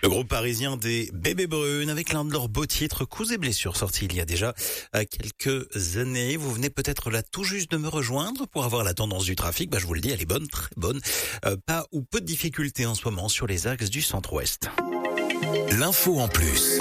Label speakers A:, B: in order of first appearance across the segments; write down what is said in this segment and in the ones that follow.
A: Le groupe parisien des Bébés Brunes avec l'un de leurs beaux titres, Coups et blessures, sorti il y a déjà quelques années. Vous venez peut-être là tout juste de me rejoindre pour avoir la tendance du trafic. Je vous le dis, elle est bonne, très bonne. Pas ou peu de difficultés en ce moment sur les axes du centre-ouest.
B: L'info en plus.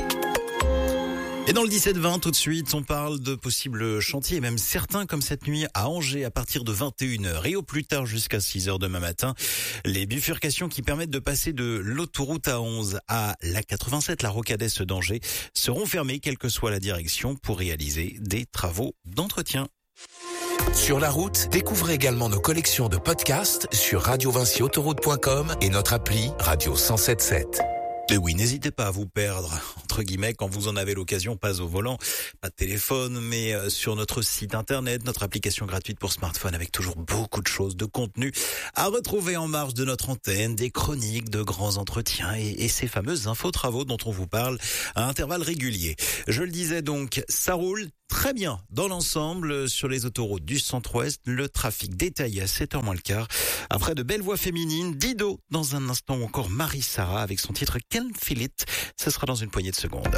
A: Et dans le 17-20, tout de suite, on parle de possibles chantiers, et même certains comme cette nuit à Angers à partir de 21h et au plus tard jusqu'à 6h demain matin. Les bifurcations qui permettent de passer de l'autoroute A11 à la 87, la rocade d'Angers, seront fermées quelle que soit la direction pour réaliser des travaux d'entretien.
B: Sur la route, découvrez également nos collections de podcasts sur radiovincyautoroute.com et notre appli Radio 107.7.
A: Et oui, n'hésitez pas à vous perdre, entre guillemets, quand vous en avez l'occasion, pas au volant, pas de téléphone, mais sur notre site internet, notre application gratuite pour smartphone avec toujours beaucoup de choses, de contenu à retrouver en marge de notre antenne, des chroniques, de grands entretiens et ces fameuses infos-travaux dont on vous parle à intervalles réguliers. Je le disais donc, ça roule très bien dans l'ensemble sur les autoroutes du centre-ouest. Le trafic détaillé à 7h moins le quart. Après de belles voix féminines, Dido dans un instant ou encore Marie-Sara avec son titre Can't Feel It. Ce sera dans une poignée de secondes.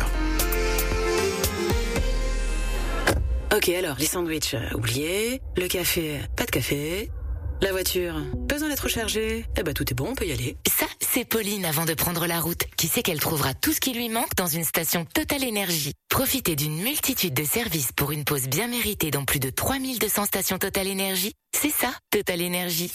C: Ok, alors, les sandwichs, oubliez. Le café, pas de café. La voiture, besoin d'être rechargée. Tout est bon, on peut y aller.
D: Ça, c'est Pauline avant de prendre la route, qui sait qu'elle trouvera tout ce qui lui manque dans une station Total Énergie. Profitez d'une multitude de services pour une pause bien méritée dans plus de 3200 stations Total Énergie. C'est ça, Total Énergie.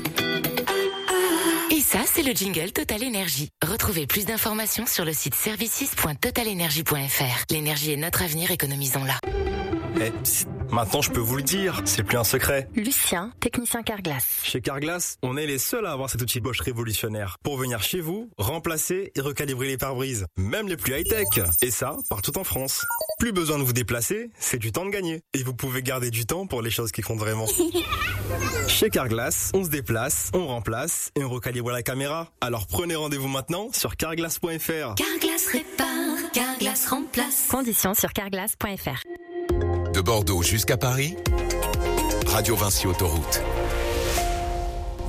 D: Et ça, c'est le jingle Total Énergie. Retrouvez plus d'informations sur le site services.totalenergie.fr. L'énergie est notre avenir, économisons-la.
E: Maintenant je peux vous le dire, c'est plus un secret.
F: Lucien, technicien Carglass.
E: Chez Carglass, on est les seuls à avoir cet outil Bosch révolutionnaire pour venir chez vous, remplacer et recalibrer les pare-brises, même les plus high-tech. Et ça, partout en France. Plus besoin de vous déplacer, c'est du temps de gagner. Et vous pouvez garder du temps pour les choses qui comptent vraiment. Chez Carglass, on se déplace, on remplace et on recalibre la caméra. Alors prenez rendez-vous maintenant sur carglass.fr.
G: Carglass répare, Carglass remplace.
F: Conditions sur carglass.fr.
B: De Bordeaux jusqu'à Paris, Radio Vinci Autoroute.